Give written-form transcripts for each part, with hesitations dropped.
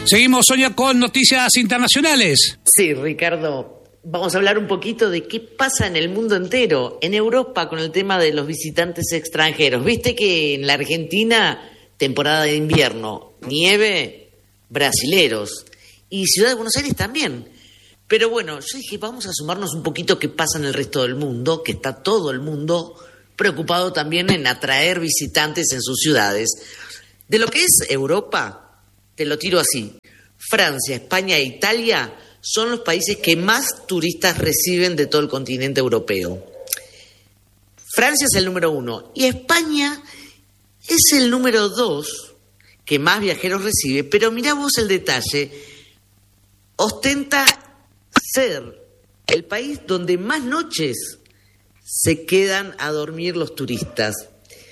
Seguimos, Sonia, con noticias internacionales. Sí, Ricardo, vamos a hablar un poquito de qué pasa en el mundo entero, en Europa, con el tema de los visitantes extranjeros. Viste que en la Argentina, temporada de invierno, nieve, brasileros, y Ciudad de Buenos Aires también. Pero bueno, yo dije, vamos a sumarnos un poquito qué pasa en el resto del mundo, que está todo el mundo preocupado también en atraer visitantes en sus ciudades. De lo que es Europa, te lo tiro así: Francia, España e Italia son los países que más turistas reciben de todo el continente europeo. Francia es el número 1 y España es el número 2 que más viajeros recibe, pero mirá vos el detalle, ostenta ser el país donde más noches se quedan a dormir los turistas.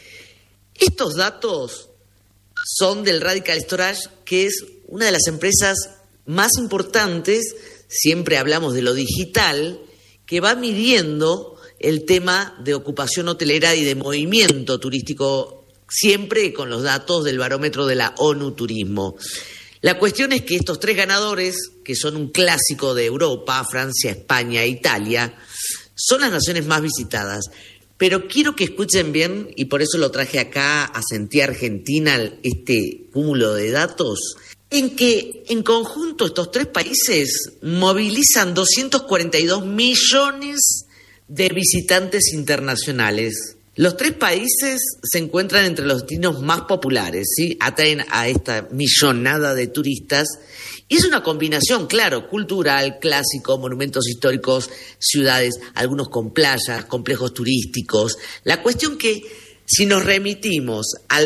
Estos datos son del Radical Storage, que es una de las empresas más importantes, siempre hablamos de lo digital, que va midiendo el tema de ocupación hotelera y de movimiento turístico, siempre con los datos del barómetro de la ONU Turismo. La cuestión es que estos tres ganadores, que son un clásico de Europa, Francia, España e Italia, son las naciones más visitadas. Pero quiero que escuchen bien, y por eso lo traje acá a Sentía Argentina, este cúmulo de datos, en que en conjunto estos tres países movilizan 242 millones de visitantes internacionales. Los tres países se encuentran entre los destinos más populares, ¿sí? Atraen a esta millonada de turistas. Y es una combinación, claro, cultural, clásico, monumentos históricos, ciudades, algunos con playas, complejos turísticos. La cuestión que, si nos remitimos al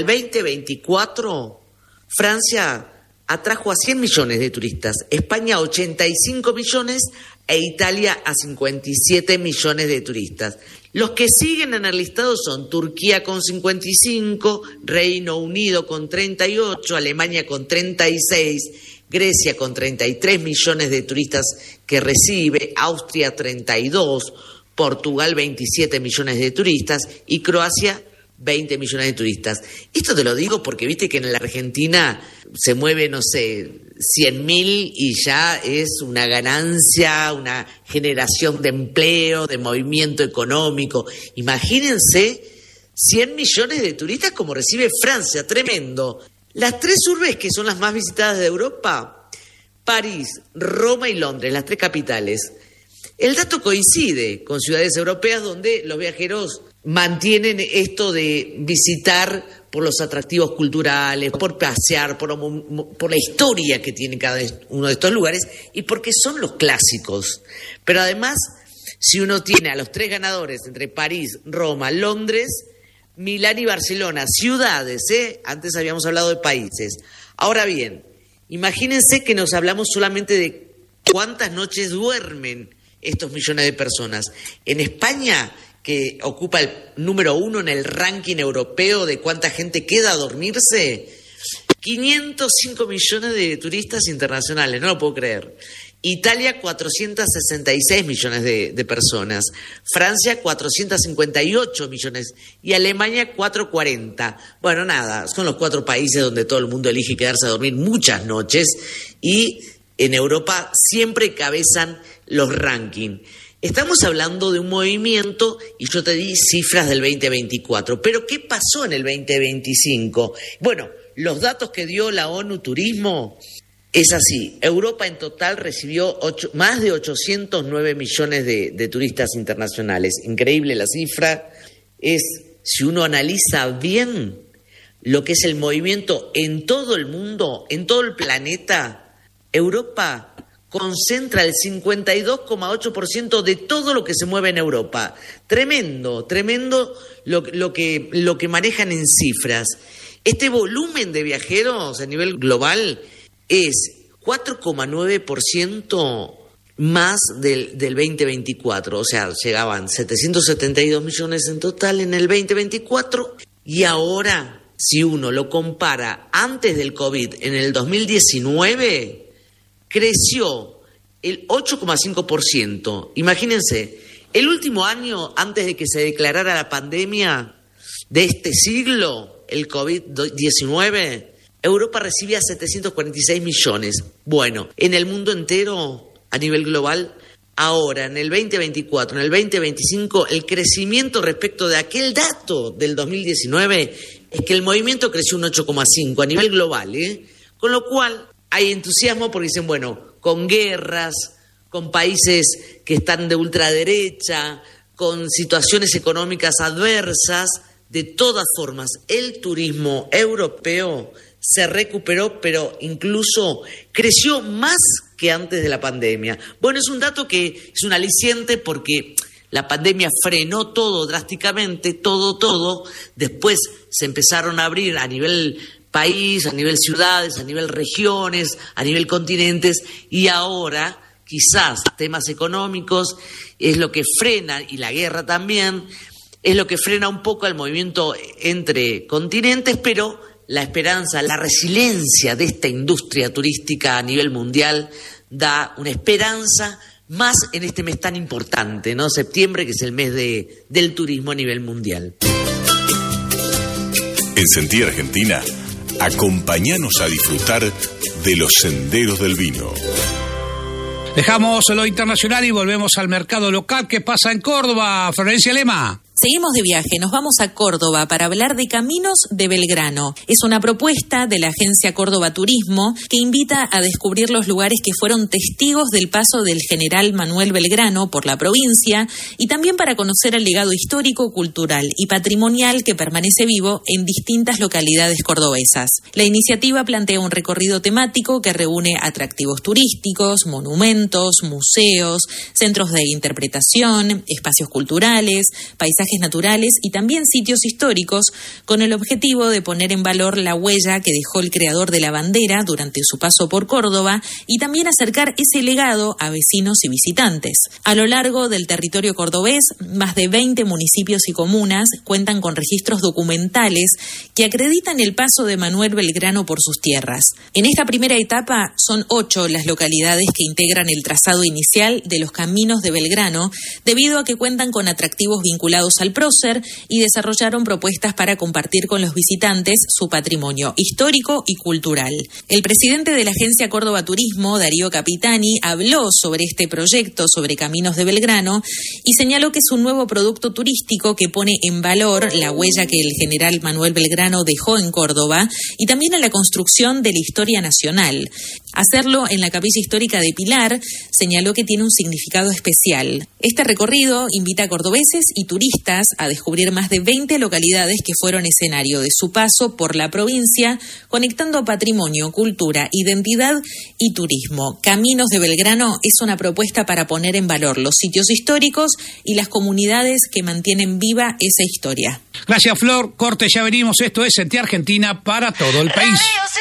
2024, Francia atrajo a 100 millones de turistas, España a 85 millones e Italia a 57 millones de turistas. Los que siguen en el listado son Turquía con 55, Reino Unido con 38, Alemania con 36, Grecia con 33 millones de turistas que recibe, Austria 32, Portugal 27 millones de turistas y Croacia 20 millones de turistas. Esto te lo digo porque viste que en la Argentina se mueve, no sé, 100.000 y ya es una ganancia, una generación de empleo, de movimiento económico. Imagínense 100 millones de turistas como recibe Francia, tremendo. Las tres urbes que son las más visitadas de Europa, París, Roma y Londres, las tres capitales. El dato coincide con ciudades europeas donde los viajeros mantienen esto de visitar por los atractivos culturales, por pasear, por la historia que tiene cada uno de estos lugares y porque son los clásicos. Pero además, si uno tiene a los tres ganadores entre París, Roma, Londres, Milán y Barcelona, ciudades, antes habíamos hablado de países. Ahora bien, imagínense que nos hablamos solamente de cuántas noches duermen estos millones de personas. En España, que ocupa el número 1 en el ranking europeo de cuánta gente queda a dormirse, 505 millones de turistas internacionales, no lo puedo creer. Italia, 466 millones de personas. Francia, 458 millones. Y Alemania, 440. Bueno, nada, son los 4 países donde todo el mundo elige quedarse a dormir muchas noches. Y en Europa siempre cabezan los rankings. Estamos hablando de un movimiento, y yo te di cifras del 2024. Pero, ¿qué pasó en el 2025? Bueno, los datos que dio la ONU Turismo es así. Europa en total recibió más de 809 millones de turistas internacionales. Increíble la cifra. Es, si uno analiza bien lo que es el movimiento en todo el mundo, en todo el planeta, Europa concentra el 52,8% de todo lo que se mueve en Europa. Tremendo, tremendo lo que manejan en cifras. Este volumen de viajeros a nivel global es 4,9% más del 2024. O sea, llegaban 772 millones en total en el 2024 y ahora, si uno lo compara antes del COVID, en el 2019, creció el 8,5%. Imagínense, el último año antes de que se declarara la pandemia de este siglo, el COVID-19, Europa recibía 746 millones. Bueno, en el mundo entero, a nivel global, ahora, en el 2024, en el 2025, el crecimiento respecto de aquel dato del 2019 es que el movimiento creció un 8,5 a nivel global, Con lo cual hay entusiasmo porque dicen, bueno, con guerras, con países que están de ultraderecha, con situaciones económicas adversas, de todas formas, el turismo europeo se recuperó, pero incluso creció más que antes de la pandemia. Bueno, es un dato que es un aliciente porque la pandemia frenó todo drásticamente, todo. Después se empezaron a abrir a nivel país, a nivel ciudades, a nivel regiones, a nivel continentes, y ahora quizás temas económicos es lo que frena, y la guerra también, es lo que frena un poco el movimiento entre continentes, pero la esperanza, la resiliencia de esta industria turística a nivel mundial da una esperanza más en este mes tan importante, ¿no? Septiembre, que es el mes del turismo a nivel mundial. En Sentí Argentina, acompáñanos a disfrutar de los senderos del vino. Dejamos lo internacional y volvemos al mercado local. ¿Qué pasa en Córdoba, Florencia Lema? Seguimos de viaje, nos vamos a Córdoba para hablar de Caminos de Belgrano. Es una propuesta de la agencia Córdoba Turismo que invita a descubrir los lugares que fueron testigos del paso del general Manuel Belgrano por la provincia y también para conocer el legado histórico, cultural y patrimonial que permanece vivo en distintas localidades cordobesas. La iniciativa plantea un recorrido temático que reúne atractivos turísticos, monumentos, museos, centros de interpretación, espacios culturales, paisajes naturales y también sitios históricos, con el objetivo de poner en valor la huella que dejó el creador de la bandera durante su paso por Córdoba y también acercar ese legado a vecinos y visitantes. A lo largo del territorio cordobés, más de 20 municipios y comunas cuentan con registros documentales que acreditan el paso de Manuel Belgrano por sus tierras. En esta primera etapa son 8 las localidades que integran el trazado inicial de los Caminos de Belgrano, debido a que cuentan con atractivos vinculados al prócer y desarrollaron propuestas para compartir con los visitantes su patrimonio histórico y cultural. El presidente de la agencia Córdoba Turismo, Darío Capitani, habló sobre este proyecto sobre Caminos de Belgrano y señaló que es un nuevo producto turístico que pone en valor la huella que el general Manuel Belgrano dejó en Córdoba y también a la construcción de la historia nacional. Hacerlo en la capilla histórica de Pilar señaló que tiene un significado especial. Este recorrido invita a cordobeses y turistas a descubrir más de 20 localidades que fueron escenario de su paso por la provincia, conectando patrimonio, cultura, identidad y turismo. Caminos de Belgrano es una propuesta para poner en valor los sitios históricos y las comunidades que mantienen viva esa historia. Gracias, Flor. Corte, ya venimos. Esto es Sentí Argentina para todo el país.